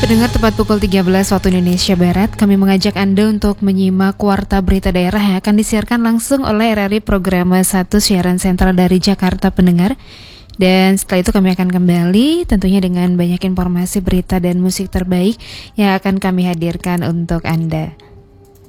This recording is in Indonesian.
Pendengar, tepat pukul 13 waktu Indonesia Barat, kami mengajak Anda untuk menyimak Warta Berita Daerah yang akan disiarkan langsung oleh RRI Programa 1 Siaran Sentral dari Jakarta, pendengar. Dan setelah itu kami akan kembali tentunya dengan banyak informasi, berita dan musik terbaik yang akan kami hadirkan untuk Anda.